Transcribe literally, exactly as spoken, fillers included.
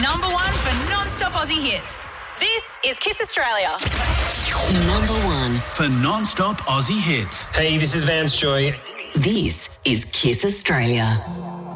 Number one for non-stop Aussie hits. This is Kiss Australia. Number one for non-stop Aussie hits. Hey, this is Vance Joy. This is Kiss Australia.